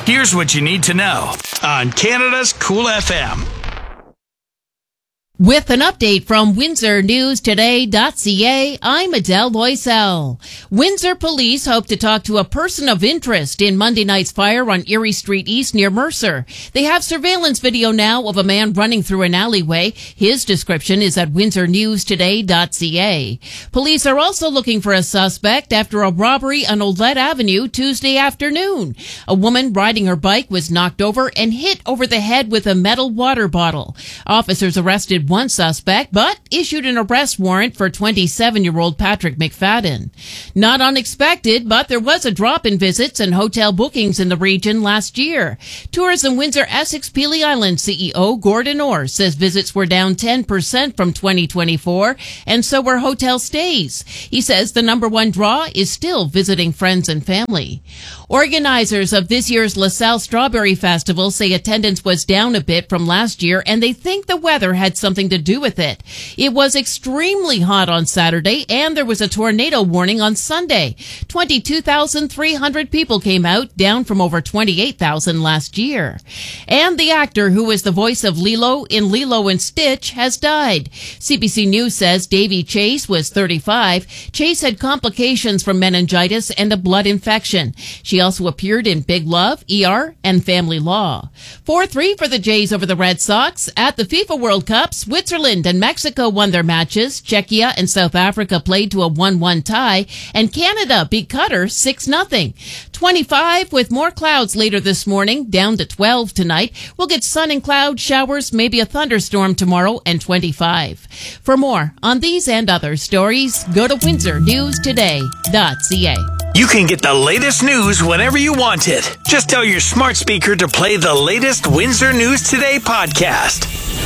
Here's what you need to know on Canada's Cool FM. With an update from WindsorNewsToday.ca, I'm Adele Loisel. Windsor police hope to talk to a person of interest in Monday night's fire on Erie Street East near Mercer. They have surveillance video now of a man running through an alleyway. His description is at WindsorNewsToday.ca. Police are also looking for a suspect after a robbery on Olette Avenue Tuesday afternoon. A woman riding her bike was knocked over and hit over the head with a metal water bottle. Officers arrested one suspect, but issued an arrest warrant for 27-year-old Patrick McFadden. Not unexpected, but there was a drop in visits and hotel bookings in the region last year. Tourism Windsor Essex Pelee Island CEO Gordon Orr says visits were down 10% from 2024, and so were hotel stays. He says the number one draw is still visiting friends and family. Organizers of this year's LaSalle Strawberry Festival say attendance was down a bit from last year, and they think the weather had something to do with it. It was extremely hot on Saturday, and there was a tornado warning on Sunday. 22,300 people came out, down from over 28,000 last year. And the actor who was the voice of Lilo in Lilo and Stitch has died. CBC News says Davy Chase was 35. Chase had complications from meningitis and a blood infection. She also appeared in Big Love, ER, and Family Law. 4-3 for the Jays over the Red Sox. At the FIFA World Cup, Switzerland and Mexico won their matches. Czechia and South Africa played to a 1-1 tie, and Canada beat Qatar 6-0. 25 with more clouds later this morning, down to 12 tonight. We'll get sun and cloud showers, maybe a thunderstorm tomorrow, and 25. For more on these and other stories, go to WindsorNewsToday.ca. You can get the latest news whenever you want it. Just tell your smart speaker to play the latest Windsor News Today podcast.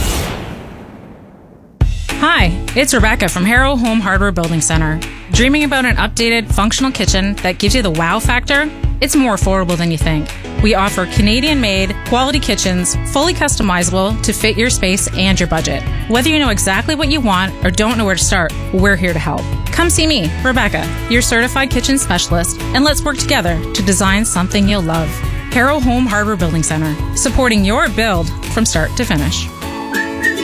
Hi, it's Rebecca from Harrow Home Hardware Building Center. Dreaming about an updated, functional kitchen that gives you the wow factor? It's more affordable than you think. We offer Canadian-made, quality kitchens, fully customizable to fit your space and your budget. Whether you know exactly what you want or don't know where to start, we're here to help. Come see me, Rebecca, your certified kitchen specialist, and let's work together to design something you'll love. Harrow Home Hardware Building Center, supporting your build from start to finish.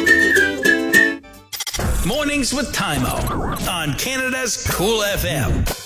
Mornings with Tymo on Canada's Cool FM.